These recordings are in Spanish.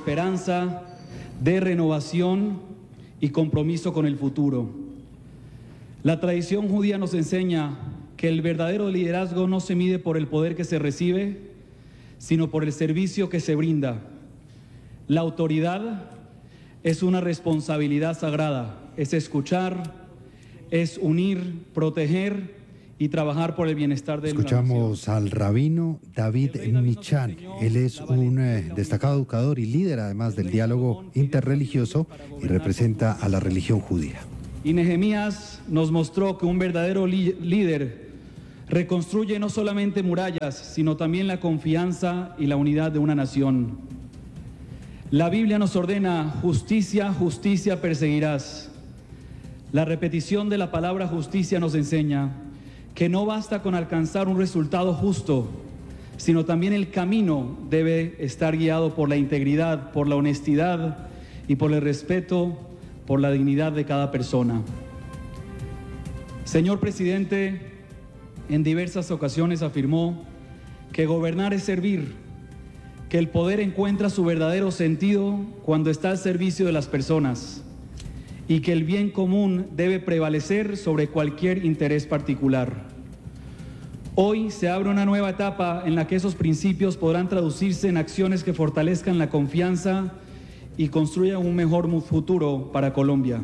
esperanza, de renovación y compromiso con el futuro. La tradición judía nos enseña que el verdadero liderazgo no se mide por el poder que se recibe, sino por el servicio que se brinda. La autoridad es una responsabilidad sagrada, es escuchar, es unir, proteger y trabajar por el bienestar de la nación. Escuchamos al rabino David Michan. Él es un destacado educador y líder además del diálogo interreligioso y representa a la religión judía. Y Nehemías nos mostró que un verdadero líder reconstruye no solamente murallas, sino también la confianza y la unidad de una nación. La Biblia nos ordena: justicia, justicia perseguirás. La repetición de la palabra justicia nos enseña que no basta con alcanzar un resultado justo, sino también el camino debe estar guiado por la integridad, por la honestidad y por el respeto, por la dignidad de cada persona. Señor presidente, en diversas ocasiones afirmó que gobernar es servir, que el poder encuentra su verdadero sentido cuando está al servicio de las personas y que el bien común debe prevalecer sobre cualquier interés particular. Hoy se abre una nueva etapa en la que esos principios podrán traducirse en acciones que fortalezcan la confianza y construyan un mejor futuro para Colombia.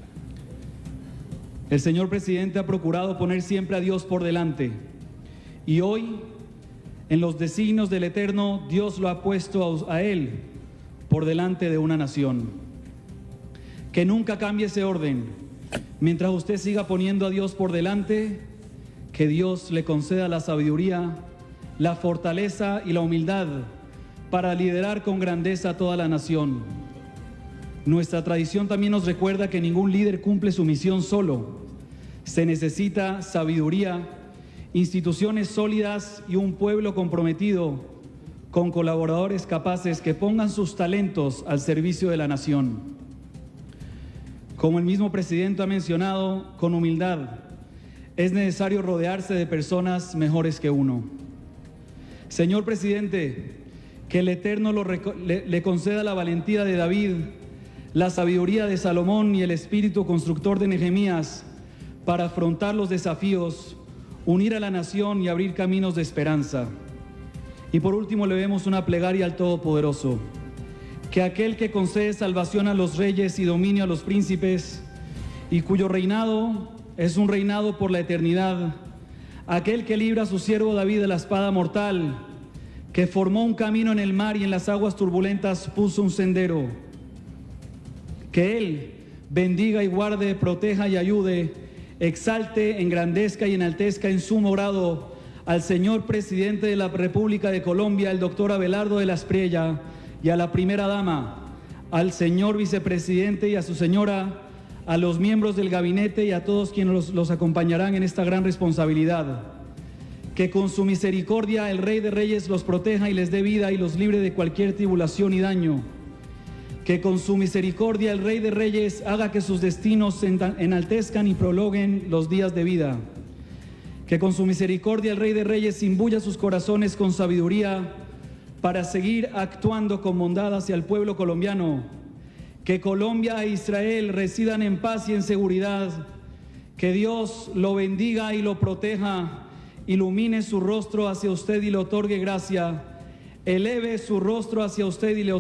El señor presidente ha procurado poner siempre a Dios por delante y hoy, en los designios del Eterno, Dios lo ha puesto a él por delante de una nación. Que nunca cambie ese orden. Mientras usted siga poniendo a Dios por delante, que Dios le conceda la sabiduría, la fortaleza y la humildad para liderar con grandeza a toda la nación. Nuestra tradición también nos recuerda que ningún líder cumple su misión solo. Se necesita sabiduría, instituciones sólidas y un pueblo comprometido con colaboradores capaces que pongan sus talentos al servicio de la nación. Como el mismo presidente ha mencionado, con humildad, es necesario rodearse de personas mejores que uno. Señor presidente, que el Eterno le conceda la valentía de David, la sabiduría de Salomón y el espíritu constructor de Nehemías para afrontar los desafíos, unir a la nación y abrir caminos de esperanza. Y por último le debemos una plegaria al Todopoderoso: que aquel que concede salvación a los reyes y dominio a los príncipes, y cuyo reinado es un reinado por la eternidad, aquel que libra a su siervo David de la espada mortal, que formó un camino en el mar y en las aguas turbulentas puso un sendero, que Él bendiga y guarde, proteja y ayude, exalte, engrandezca y enaltezca en sumo grado al señor presidente de la República de Colombia, el doctor Abelardo de la Espriella, y a la primera dama, al señor vicepresidente y a su señora, a los miembros del gabinete y a todos quienes los acompañarán en esta gran responsabilidad. Que con su misericordia el Rey de Reyes los proteja y les dé vida y los libre de cualquier tribulación y daño. Que con su misericordia el Rey de Reyes haga que sus destinos se enaltezcan y prolonguen los días de vida. Que con su misericordia el Rey de Reyes imbuya sus corazones con sabiduría para seguir actuando con bondad hacia el pueblo colombiano. Que Colombia e Israel residan en paz y en seguridad. Que Dios lo bendiga y lo proteja, ilumine su rostro hacia usted y le otorgue gracia, eleve su rostro hacia usted y le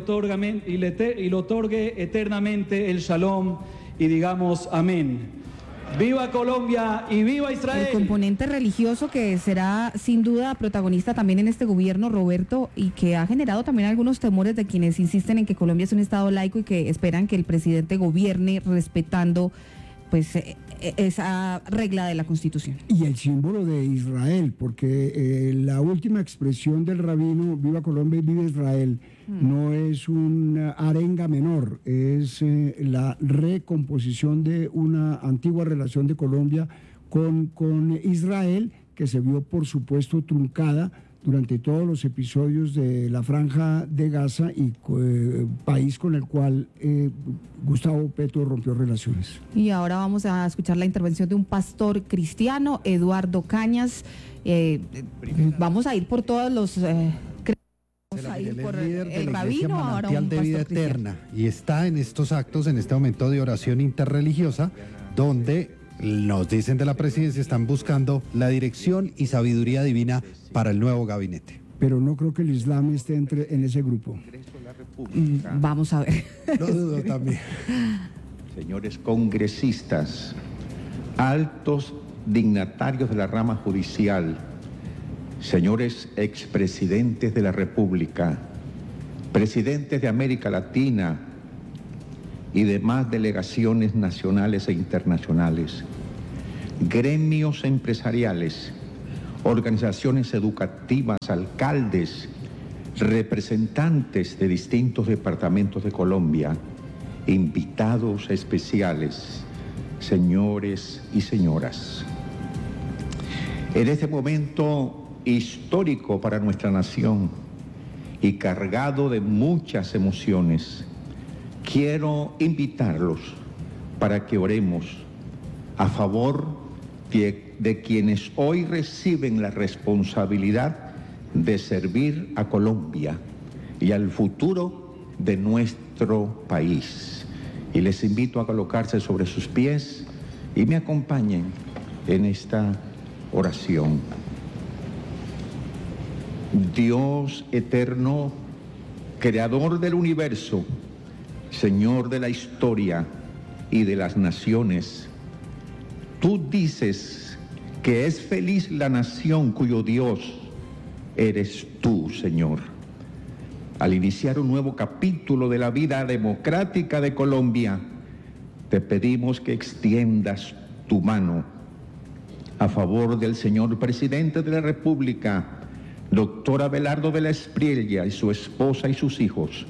otorgue eternamente el shalom, y digamos amén. ¡Viva Colombia y viva Israel! El componente religioso que será sin duda protagonista también en este gobierno, Roberto, y que ha generado también algunos temores de quienes insisten en que Colombia es un estado laico y que esperan que el presidente gobierne respetando pues esa regla de la Constitución. Y el símbolo de Israel, porque la última expresión del rabino, viva Colombia y viva Israel, no es una arenga menor, es la recomposición de una antigua relación de Colombia con Israel, que se vio por supuesto truncada durante todos los episodios de la Franja de Gaza y país con el cual Gustavo Petro rompió relaciones. Y ahora vamos a escuchar la intervención de un pastor cristiano, Eduardo Cañas. Vamos a ir por todos los... a ir Él es por líder de el la Iglesia rabino, ahora Manantial un de Vida pastor cristiano. Eterna, y está en estos actos, en este momento de oración interreligiosa, donde nos dicen de la presidencia están buscando la dirección y sabiduría divina para el nuevo gabinete. Pero no creo que el Islam esté en ese grupo. Vamos a ver. Lo dudo también. Señores congresistas, altos dignatarios de la rama judicial, señores expresidentes de la República, presidentes de América Latina y demás delegaciones nacionales e internacionales, gremios empresariales, organizaciones educativas, alcaldes, representantes de distintos departamentos de Colombia, invitados especiales, señores y señoras. En este momento histórico para nuestra nación y cargado de muchas emociones, quiero invitarlos para que oremos a favor de quienes hoy reciben la responsabilidad de servir a Colombia y al futuro de nuestro país. Y les invito a colocarse sobre sus pies y me acompañen en esta oración. Dios eterno, creador del universo, Señor de la historia y de las naciones, tú dices que es feliz la nación cuyo Dios eres tú, Señor. Al iniciar un nuevo capítulo de la vida democrática de Colombia, te pedimos que extiendas tu mano a favor del señor presidente de la República, doctor Abelardo de la Espriella, y su esposa y sus hijos.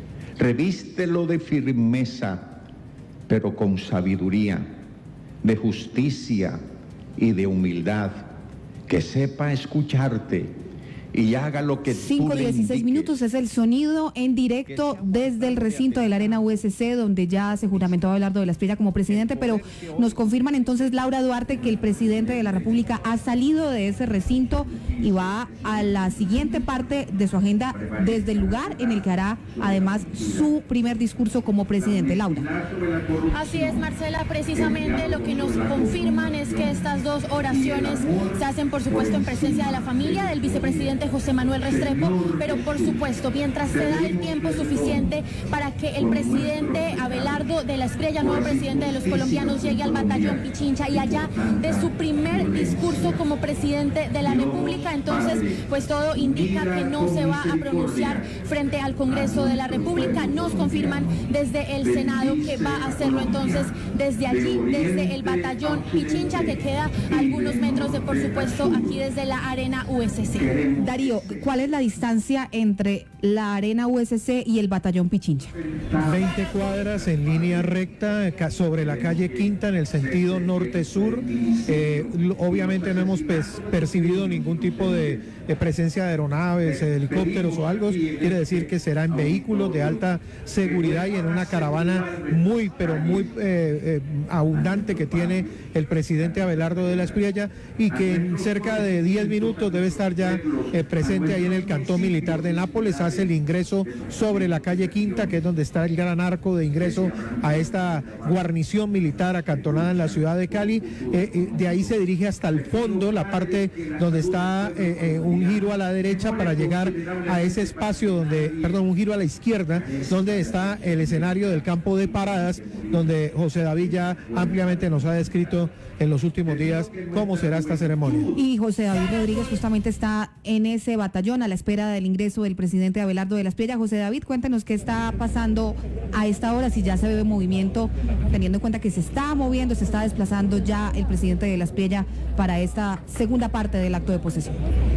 Revístelo de firmeza, pero con sabiduría, de justicia y de humildad, que sepa escucharte y haga lo que tú le 5:16 minutos es el sonido en directo desde el recinto de la Arena USC, donde ya se juramentó Abelardo de la Espriella como presidente, pero nos confirman entonces, Laura Duarte, que el presidente de la República ha salido de ese recinto y va a la siguiente parte de su agenda desde el lugar en el que hará además su primer discurso como presidente. Laura. Así es, Marcela, precisamente lo que nos confirman es que estas dos oraciones se hacen, por supuesto, en presencia de la familia del vicepresidente José Manuel Restrepo, pero por supuesto, mientras se da el tiempo suficiente para que el presidente Abelardo de la Espriella, nuevo presidente de los colombianos, llegue al batallón Pichincha y allá de su primer discurso como presidente de la República, entonces pues todo indica que no se va a pronunciar frente al Congreso de la República. Nos confirman desde el Senado que va a hacerlo entonces desde allí, desde el batallón Pichincha, que queda a algunos metros de, por supuesto, aquí desde la Arena USC. Darío, ¿cuál es la distancia entre la Arena USC y el batallón Pichincha? 20 cuadras en línea recta sobre la calle Quinta en el sentido norte-sur. Obviamente no hemos percibido ningún tipo de presencia de aeronaves, helicópteros o algo. Quiere decir que será en vehículos de alta seguridad y en una caravana muy, pero muy abundante que tiene el presidente Abelardo de la Espriella, y que en cerca de 10 minutos debe estar ya presente ahí en el cantón militar de Nápoles. Hace el ingreso sobre la calle Quinta, que es donde está el gran arco de ingreso a esta guarnición militar acantonada en la ciudad de Cali. De ahí se dirige hasta el fondo, la parte donde está un giro a la derecha para llegar a ese espacio donde, perdón, un giro a la izquierda, donde está el escenario del campo de paradas, donde José David ya ampliamente nos ha descrito en los últimos días cómo será esta ceremonia. Y José David Rodríguez justamente está en ese batallón a la espera del ingreso del presidente Abelardo de la Espriella. José David, cuéntanos qué está pasando a esta hora, si ya se ve movimiento, teniendo en cuenta que se está moviendo, se está desplazando ya el presidente de la Espriella para esta segunda parte del acto de posesión.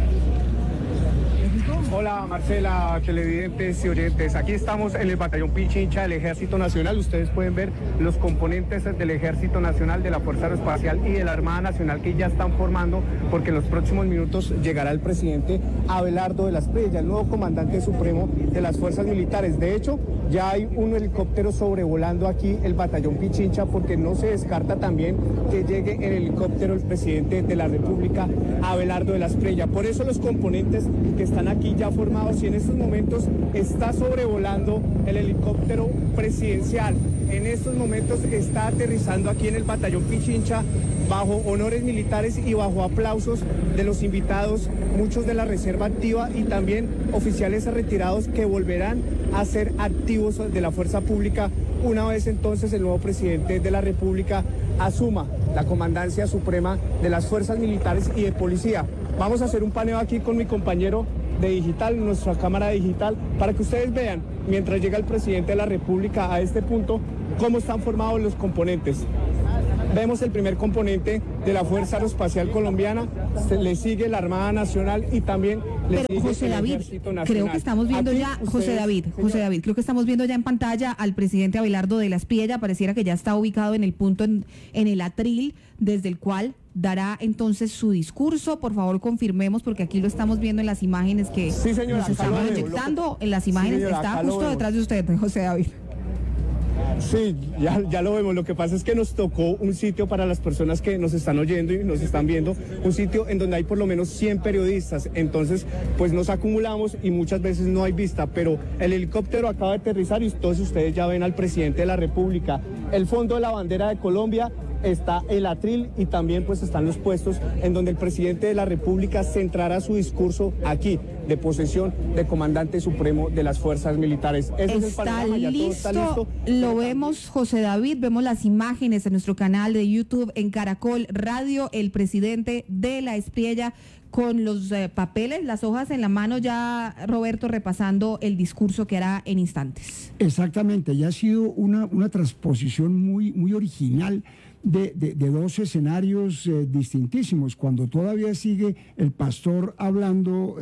Hola Marcela, televidentes y oyentes. Aquí estamos en el batallón Pichincha del Ejército Nacional. Ustedes pueden ver los componentes del Ejército Nacional, de la Fuerza Aeroespacial y de la Armada Nacional que ya están formando, porque en los próximos minutos llegará el presidente Abelardo de la Espriella, el nuevo comandante supremo de las fuerzas militares. De hecho, ya hay un helicóptero sobrevolando aquí el batallón Pichincha, porque no se descarta también que llegue en helicóptero el presidente de la República, Abelardo de la Espriella. Por eso los componentes que están aquí ya está formado y en estos momentos está sobrevolando el helicóptero presidencial. En estos momentos está aterrizando aquí en el batallón Pichincha bajo honores militares y bajo aplausos de los invitados, muchos de la reserva activa y también oficiales retirados que volverán a ser activos de la fuerza pública una vez entonces el nuevo presidente de la República asuma la comandancia suprema de las fuerzas militares y de policía. Vamos a hacer un paneo aquí con mi compañero de digital, nuestra cámara digital, para que ustedes vean, mientras llega el presidente de la República a este punto, cómo están formados los componentes. Vemos el primer componente de la Fuerza Aeroespacial Colombiana, le sigue la Armada Nacional y también le sigue José el David, Ejército Nacional. creo que estamos viendo Aquí ya, ustedes, José David, creo que estamos viendo ya en pantalla al presidente Abelardo de la Espriella. Pareciera que ya está ubicado en el punto en el atril desde el cual dará entonces su discurso. Por favor, confirmemos, porque aquí lo estamos viendo en las imágenes que Sí, señora, nos acá están lo veo. proyectando. En las imágenes Sí, señora, está acá lo justo vemos. detrás de usted, José David. Sí, ya lo vemos. Lo que pasa es que nos tocó un sitio para las personas que nos están oyendo y nos están viendo, un sitio en donde hay por lo menos 100 periodistas. Entonces, pues nos acumulamos y muchas veces no hay vista, pero el helicóptero acaba de aterrizar y entonces ustedes ya ven al presidente de la República. El fondo de la bandera de Colombia, está el atril y también pues están los puestos en donde el presidente de la República centrará su discurso aquí, de posesión de comandante supremo de las fuerzas militares. Ese es el Está panorama, ya todo está listo. Lo vemos, José David, vemos las imágenes en nuestro canal de YouTube en Caracol Radio, el presidente de la Espriella con los papeles, las hojas en la mano, ya Roberto repasando el discurso que hará en instantes. Exactamente, ya ha sido una transposición muy original de dos escenarios distintísimos. Cuando todavía sigue el pastor hablando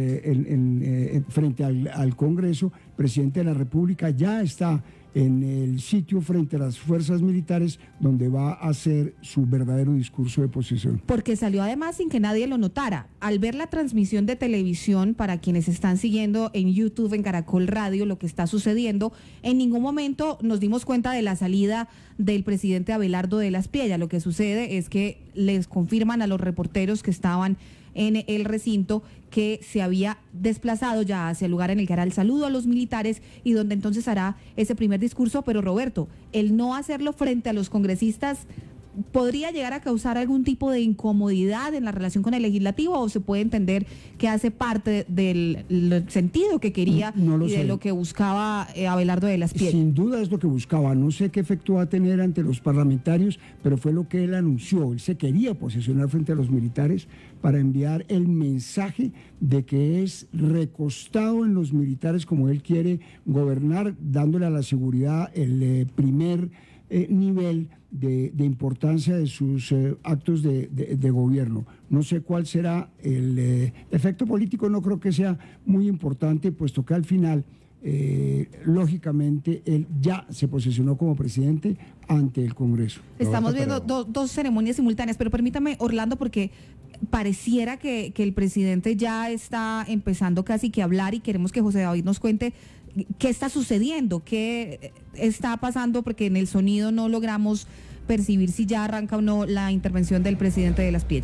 frente al Congreso, presidente de la República ya está en el sitio frente a las fuerzas militares donde va a hacer su verdadero discurso de posesión. Porque salió además sin que nadie lo notara. Al ver la transmisión de televisión, para quienes están siguiendo en YouTube, en Caracol Radio, lo que está sucediendo, en ningún momento nos dimos cuenta de la salida del presidente Abelardo de la Espriella. Lo que sucede es que les confirman a los reporteros que estaban en el recinto que se había desplazado ya hacia el lugar en el que hará el saludo a los militares y donde entonces hará ese primer discurso. Pero Roberto, el no hacerlo frente a los congresistas ¿podría llegar a causar algún tipo de incomodidad en la relación con el legislativo o se puede entender que hace parte del sentido que quería No y de sé. lo que buscaba Abelardo de la Espriella? Sin duda es lo que buscaba. No sé qué efecto va a tener ante los parlamentarios, pero fue lo que él anunció. Él se quería posesionar frente a los militares para enviar el mensaje de que es recostado en los militares como él quiere gobernar, dándole a la seguridad el primer nivel de importancia de sus actos de gobierno. No sé cuál será el efecto político, no creo que sea muy importante, puesto que al final, lógicamente, él ya se posesionó como presidente ante el Congreso. Estamos viendo dos ceremonias simultáneas, pero permítame, Orlando, porque pareciera que el presidente ya está empezando casi que a hablar y queremos que José David nos cuente qué está sucediendo, qué está pasando, porque en el sonido no logramos percibir si ya arranca o no la intervención del presidente de la Espriella.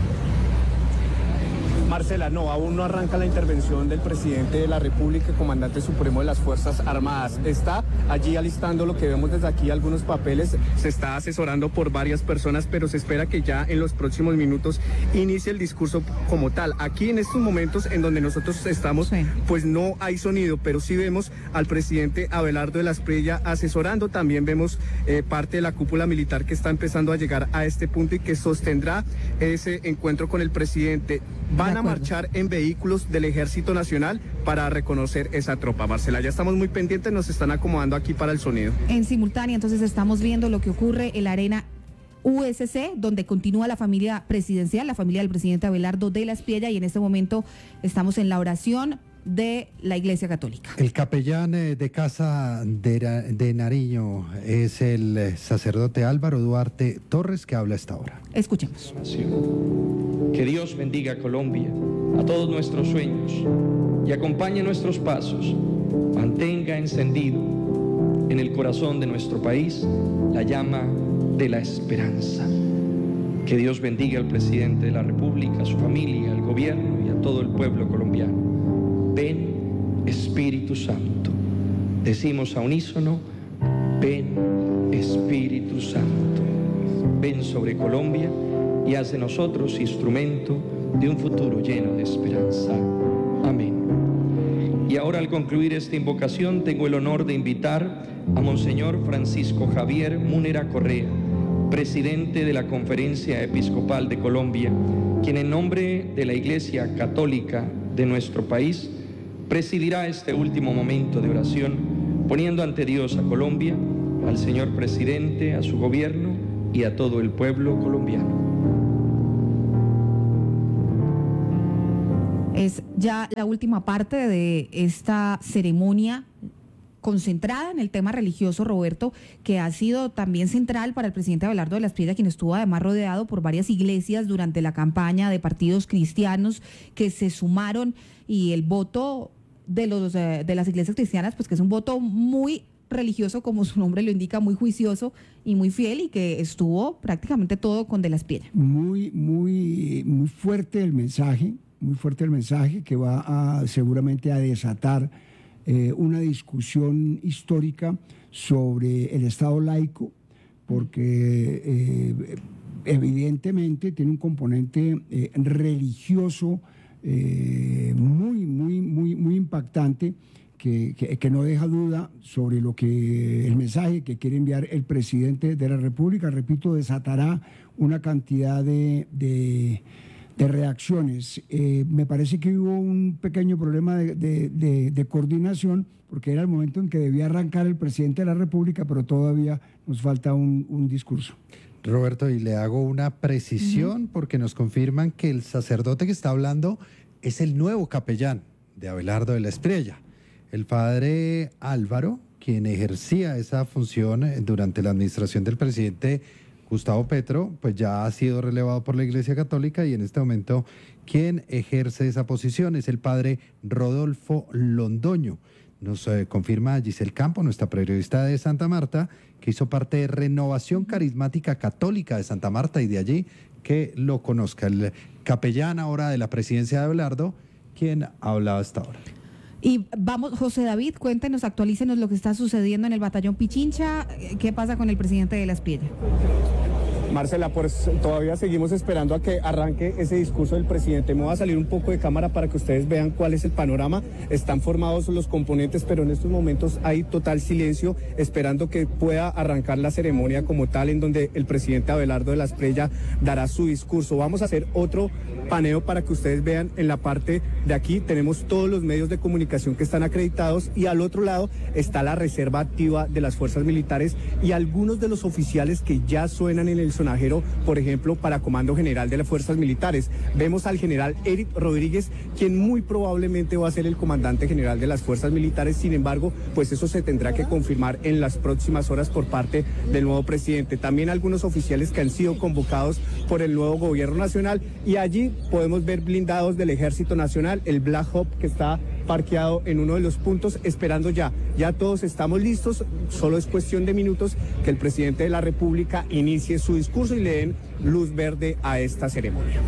Marcela, no, aún no arranca la intervención del presidente de la República, comandante supremo de las Fuerzas Armadas. Está allí alistando lo que vemos desde aquí, algunos papeles, se está asesorando por varias personas, pero se espera que ya en los próximos minutos inicie el discurso como tal. Aquí en estos momentos en donde nosotros estamos, pues no hay sonido, pero sí vemos al presidente Abelardo de la Espriella asesorando. También vemos parte de la cúpula militar que está empezando a llegar a este punto y que sostendrá ese encuentro con el presidente. Van a marchar en vehículos del Ejército Nacional para reconocer esa tropa. Marcela, ya estamos muy pendientes, nos están acomodando aquí para el sonido. En simultánea, entonces estamos viendo lo que ocurre en la arena USC, donde continúa la familia presidencial, la familia del presidente Abelardo de la Espriella, y en este momento estamos en la oración de la Iglesia Católica. El capellán de Casa de Nariño es el sacerdote Álvaro Duarte Torres, que habla a esta hora. Escuchemos. Que Dios bendiga a Colombia, a todos nuestros sueños y acompañe nuestros pasos. Mantenga encendido en el corazón de nuestro país la llama de la esperanza. Que Dios bendiga al presidente de la República, a su familia, al gobierno y a todo el pueblo colombiano. ven Espíritu Santo. Decimos a unísono, ven Espíritu Santo. Ven sobre Colombia y haz de nosotros instrumento de un futuro lleno de esperanza. Amén. Y ahora, al concluir esta invocación, tengo el honor de invitar a Monseñor Francisco Javier Múnera Correa, presidente de la Conferencia Episcopal de Colombia, quien en nombre de la Iglesia Católica de nuestro país presidirá este último momento de oración, poniendo ante Dios a Colombia, al señor presidente, a su gobierno y a todo el pueblo colombiano. Es ya la última parte de esta ceremonia concentrada en el tema religioso, Roberto, que ha sido también central para el presidente Abelardo de la Espriella, quien estuvo además rodeado por varias iglesias durante la campaña, de partidos cristianos que se sumaron, y el voto de las iglesias cristianas, pues que es un voto muy religioso, como su nombre lo indica, muy juicioso y muy fiel, y que estuvo prácticamente todo con de la Espriella. Muy fuerte el mensaje, muy fuerte el mensaje que va seguramente a desatar una discusión histórica sobre el Estado laico, porque evidentemente tiene un componente religioso muy impactante, que no deja duda sobre el mensaje que quiere enviar el presidente de la República. Repito, desatará una cantidad de reacciones. Me parece que hubo un pequeño problema de coordinación, porque era el momento en que debía arrancar el presidente de la República, pero todavía nos falta un discurso. Roberto, y le hago una precisión, porque nos confirman que el sacerdote que está hablando es el nuevo capellán de Abelardo de la Espriella, el padre Álvaro, quien ejercía esa función durante la administración del presidente Gustavo Petro, pues ya ha sido relevado por la Iglesia Católica, y en este momento quien ejerce esa posición es el padre Rodolfo Londoño. Nos confirma Giselle Campo, nuestra periodista de Santa Marta, que hizo parte de Renovación Carismática Católica de Santa Marta, y de allí que lo conozca. El capellán ahora de la presidencia de Abelardo, quien ha hablado hasta ahora. Y vamos, José David, cuéntenos, actualícenos lo que está sucediendo en el batallón Pichincha. ¿Qué pasa con el presidente de la Espriella? Marcela, pues todavía seguimos esperando a que arranque ese discurso del presidente. Me voy a salir un poco de cámara para que ustedes vean cuál es el panorama. Están formados los componentes, pero en estos momentos hay total silencio, esperando que pueda arrancar la ceremonia como tal, en donde el presidente Abelardo de la Espriella dará su discurso. Vamos a hacer otro paneo para que ustedes vean. En la parte de aquí tenemos todos los medios de comunicación que están acreditados, y al otro lado está la reserva activa de las fuerzas militares y algunos de los oficiales que ya suenan en el sonajero, por ejemplo, para Comando General de las Fuerzas Militares. Vemos al general Eric Rodríguez, quien muy probablemente va a ser el comandante general de las Fuerzas Militares. Sin embargo, pues eso se tendrá que confirmar en las próximas horas por parte del nuevo presidente. También algunos oficiales que han sido convocados por el nuevo gobierno nacional, y allí podemos ver blindados del Ejército Nacional, el Black Hawk, que está parqueado en uno de los puntos, esperando ya todos estamos listos. Solo es cuestión de minutos que el presidente de la República inicie su discurso y le den luz verde a esta ceremonia.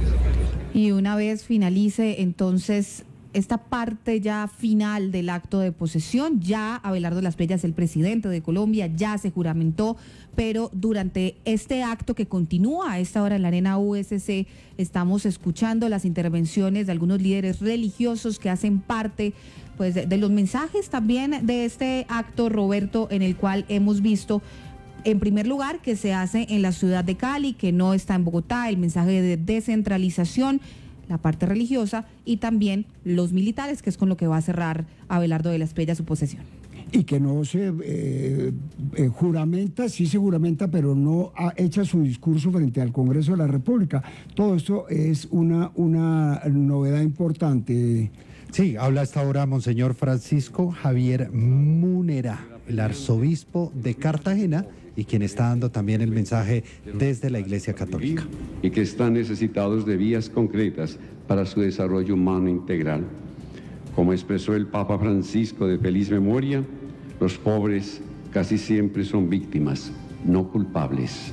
Y una vez finalice entonces esta parte ya final del acto de posesión, ya Abelardo de la Espriella es el presidente de Colombia, ya se juramentó, pero durante este acto que continúa a esta hora en la Arena USC, estamos escuchando las intervenciones de algunos líderes religiosos que hacen parte pues de los mensajes también de este acto, Roberto, en el cual hemos visto, en primer lugar, que se hace en la ciudad de Cali, que no está en Bogotá, el mensaje de descentralización, la parte religiosa, y también los militares, que es con lo que va a cerrar Abelardo de la Espriella su posesión. Y que no se juramenta, sí se juramenta, pero no echa su discurso frente al Congreso de la República. Todo esto es una novedad importante. Sí, habla hasta ahora Monseñor Francisco Javier Múnera, el arzobispo de Cartagena, y quien está dando también el mensaje desde la Iglesia Católica. Y que están necesitados de vías concretas para su desarrollo humano integral. Como expresó el Papa Francisco de feliz memoria, los pobres casi siempre son víctimas, no culpables.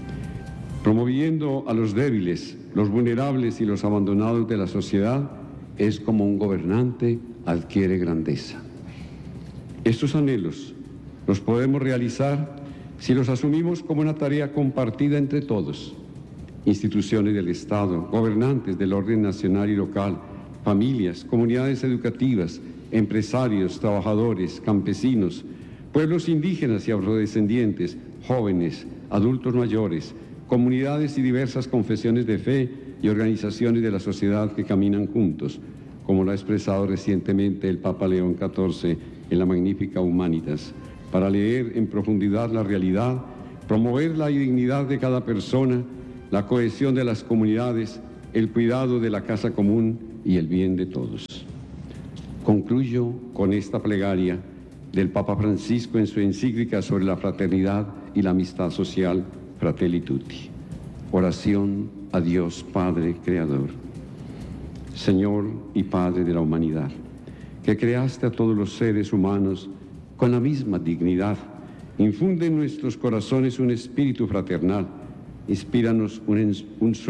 Promoviendo a los débiles, los vulnerables y los abandonados de la sociedad, es como un gobernante adquiere grandeza. Estos anhelos los podemos realizar si los asumimos como una tarea compartida entre todos, instituciones del Estado, gobernantes del orden nacional y local, familias, comunidades educativas, empresarios, trabajadores, campesinos, pueblos indígenas y afrodescendientes, jóvenes, adultos mayores, comunidades y diversas confesiones de fe y organizaciones de la sociedad que caminan juntos, como lo ha expresado recientemente el Papa León XIV en la magnífica Humanitas, para leer en profundidad la realidad, promover la dignidad de cada persona, la cohesión de las comunidades, el cuidado de la casa común y el bien de todos. Concluyo con esta plegaria del Papa Francisco en su encíclica sobre la fraternidad y la amistad social, Fratelli Tutti. Oración a Dios Padre Creador. Señor y Padre de la humanidad, que creaste a todos los seres humanos con la misma dignidad, infunde en nuestros corazones un espíritu fraternal, inspíranos un sueño